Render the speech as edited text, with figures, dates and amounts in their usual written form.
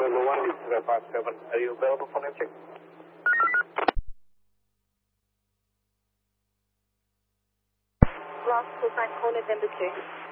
November 1, this is 57. Are you available for name check? Lost cosine call November 2.